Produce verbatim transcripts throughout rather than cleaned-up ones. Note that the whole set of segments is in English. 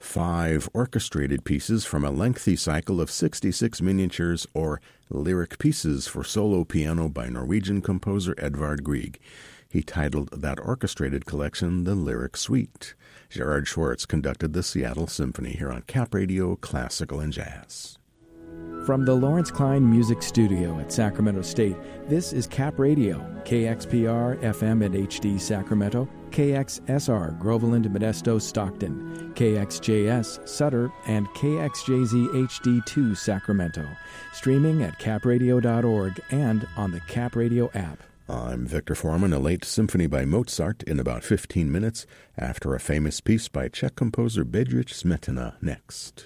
five orchestrated pieces from a lengthy cycle of sixty-six miniatures or lyric pieces for solo piano by Norwegian composer Edvard Grieg. He titled that orchestrated collection the Lyric Suite. Gerard Schwartz conducted the Seattle Symphony here on Cap Radio Classical and Jazz. From the Lawrence Klein Music Studio at Sacramento State, this is Cap Radio, K X P R F M and H D Sacramento, K X S R Groveland, Modesto, Stockton, K X J S Sutter, and K X J Z H D two Sacramento. Streaming at cap radio dot org and on the Cap Radio app. I'm Victor Foreman, a late symphony by Mozart in about fifteen minutes after a famous piece by Czech composer Bedřich Smetana next.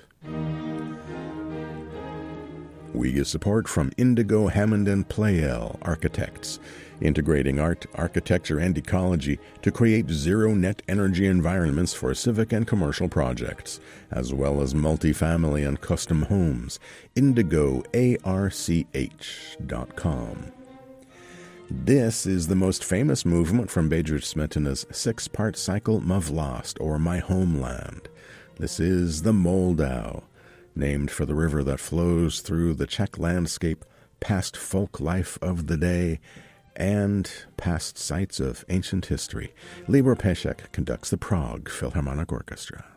We get support from Indigo Hammond and Pleyel Architects, integrating art, architecture, and ecology to create zero-net energy environments for civic and commercial projects, as well as multifamily and custom homes. indigo arch dot com. This is the most famous movement from Bedřich Smetana's six-part cycle Mavlast, or My Homeland. This is the Moldau, named for the river that flows through the Czech landscape, past folk life of the day, and past sites of ancient history. Libor Pesek conducts the Prague Philharmonic Orchestra.